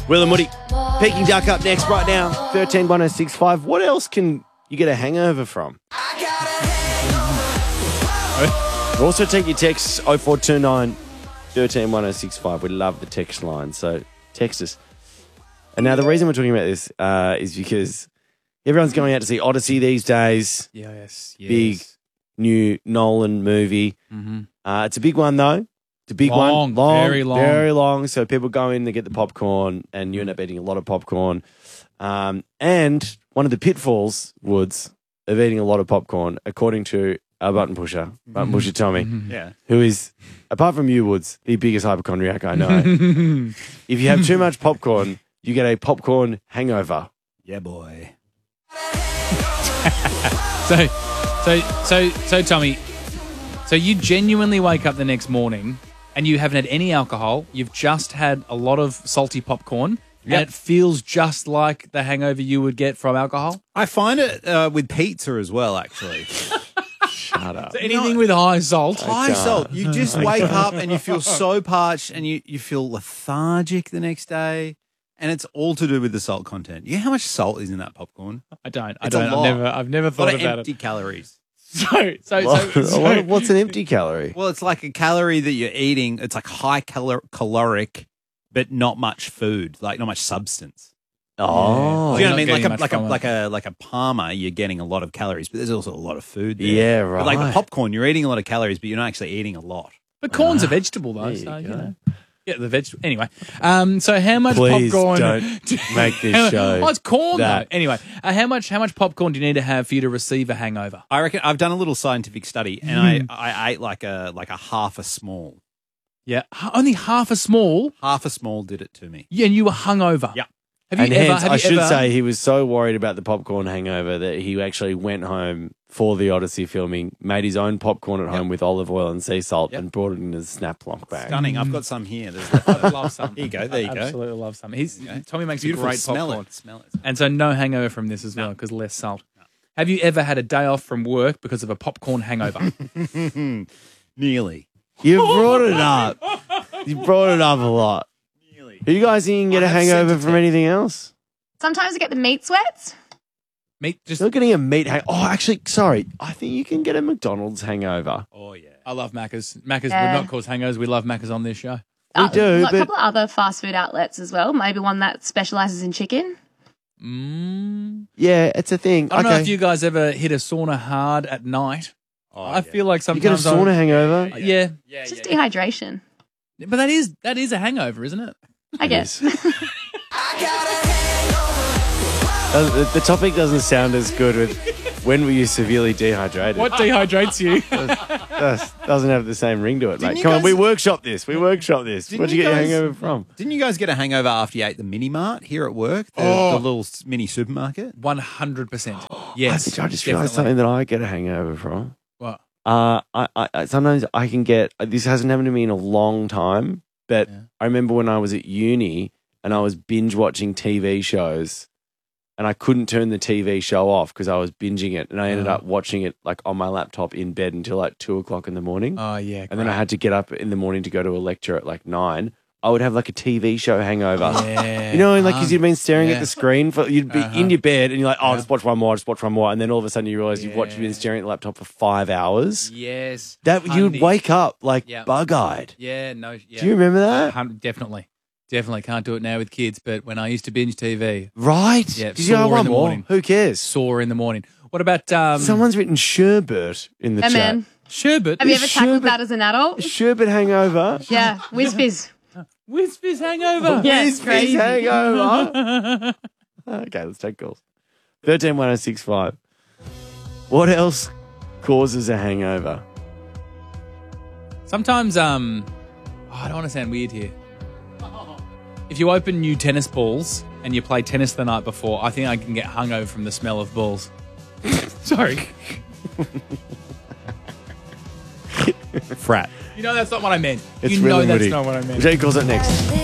Will and Woody. Peking Duck up next right now. 131065. What else can you get a hangover from? Also take your texts 0429 131065. We love the text line, so text us. And now the reason we're talking about this is because everyone's going out to see Odyssey these days. Yes. Big new Nolan movie. Mm-hmm. It's a big one though. It's a big one. Very long. Very long. So people go in, they get the popcorn, and you end up eating a lot of popcorn. And one of the pitfalls, Woods, of eating a lot of popcorn, according to our button pusher Tommy, who is, apart from you, Woods, the biggest hypochondriac I know. If you have too much popcorn, you get a popcorn hangover. Yeah, boy. So Tommy, so you genuinely wake up the next morning and you haven't had any alcohol. You've just had a lot of salty popcorn. Yep. And it feels just like the hangover you would get from alcohol. I find it with pizza as well, actually. Shut up. So anything with high salt. High salt. You just wake up and you feel so parched and you feel lethargic the next day. And it's all to do with the salt content. You know how much salt is in that popcorn? I don't. It's a lot. I've never thought A lot of about empty it. calories. What's an empty calorie? Well, it's like a calorie that you're eating. It's like high caloric, but not much food, like not much substance. Oh, Do you know what I Not mean? getting much from it. Like a Parma, you're getting a lot of calories, but there's also a lot of food there. yeah, right. But like the popcorn, you're eating a lot of calories, but you're not actually eating a lot. But corn's a vegetable though, There so you you go. know. Yeah, the vegetable. Anyway, so how much Please popcorn? don't make this show Oh, it's corn that. though. Anyway, how much popcorn do you need to have for you to receive a hangover? I reckon I've done a little scientific study, and I ate like a half a small. Yeah, only half a small. Half a small did it to me. Yeah, and you were hungover. Yeah. Have you And ever? hence, Have I you should ever, say he was so worried about the popcorn hangover that he actually went home for the Odyssey filming, made his own popcorn at home with olive oil and sea salt, and brought it in a snap lock bag. Stunning. I've got some here. I love some. Here you go. There you go. Absolutely love some. Tommy makes Beautiful. a great Smell popcorn. it. Smell it. And so no hangover from this as well because less salt. Have you ever had a day off from work because of a popcorn hangover? Nearly. You brought it up. You brought it up a lot. Nearly. Do you guys think you can get a I have hangover sent it from to- anything else? Sometimes I get the meat sweats. Meat, just Not getting a meat hang. Oh, actually, sorry. I think you can get a McDonald's hangover. Oh, yeah. I love Macca's. Macca's Yeah. would not cause hangovers. We love Macca's on this show. We do, like but- a couple of other fast food outlets as well. Maybe one that specialises in chicken. Yeah, it's a thing. I don't know Okay. if you guys ever hit a sauna hard at night. Oh, I feel like You get a sometimes sauna hangover. Yeah, It's just dehydration, but that is a hangover, isn't it? I guess. The topic doesn't sound as good with when were you severely dehydrated. What dehydrates you? Doesn't have the same ring to it, Didn't mate. you Come on, guys- we workshop this. Where'd Didn't you you get your guys- hangover from? Didn't you guys get a hangover after you ate the mini mart here at work? The little mini supermarket? 100%. Yes, I just realised something that I get a hangover from. What? I sometimes I can get, this hasn't happened to me in a long time, but I remember when I was at uni and I was binge watching TV shows and I couldn't turn the TV show off because I was binging it and I ended up watching it like on my laptop in bed until like 2:00 in the morning. Oh yeah, And then I had to get up in the morning to go to a lecture at like 9. I would have like a TV show hangover. Yeah. You know, like because you'd been staring Yeah. at the screen for, you'd be in your bed and you're like, oh, just watch one more, and then all of a sudden you realise you've been staring at the laptop for 5 hours. Yes, That you'd honey. wake up like Yeah. bug-eyed. Yeah, no. Yeah. Do you remember that? Definitely can't do it now with kids. But when I used to binge TV, Right? Yeah, Did you go sore in one the more? morning. Who cares? sore in the morning. What about Someone's written sherbet in the Yeah, chat. man. sherbet? Have you ever tackled Sherbet- that as an adult? Sherbet hangover. Yeah, whiz fizz. Whiz fizz hangover. Yeah, it's Fizz crazy. hangover. Okay, let's take calls. 131065. What else causes a hangover? Sometimes, I don't want to sound weird here. If you open new tennis balls and you play tennis the night before, I think I can get hungover from the smell of balls. Sorry. Frat. You know that's not what I meant. It's you know really that's witty. not what I meant. Jake calls it next.